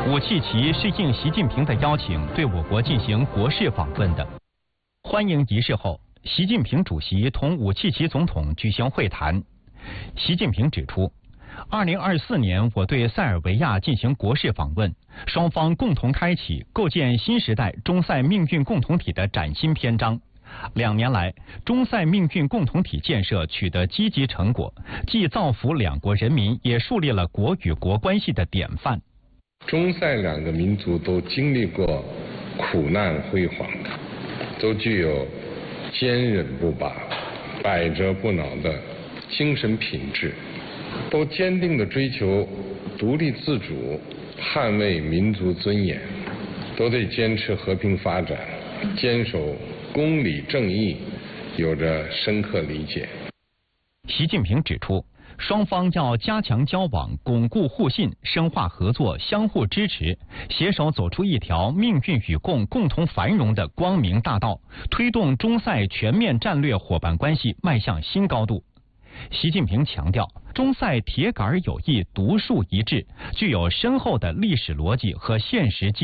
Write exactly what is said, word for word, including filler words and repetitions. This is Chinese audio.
武契奇是应习近平的邀请，对我国进行国事访问的。欢迎仪式后，习近平主席同武契奇总统举行会谈。习近平指出，二零二四年我对塞尔维亚进行国事访问，双方共同开启构建新时代中塞命运共同体的崭新篇章。两年来，中塞命运共同体建设取得积极成果，既造福两国人民，也树立了国与国关系的典范。 中塞两个民族都经历过苦难辉煌，都具有坚韧不拔、百折不挠的精神品质，都坚定地追求独立自主，捍卫民族尊严，都对坚持和平发展、坚守公理正义有着深刻理解。 习近平指出，双方要加强交往，巩固互信，深化合作，相互支持，携手走出一条命运与共、共同繁荣的光明大道，推动中塞全面战略伙伴关系迈向新高度。习近平强调，中塞铁杆友谊独树一帜，具有深厚的历史逻辑和现实基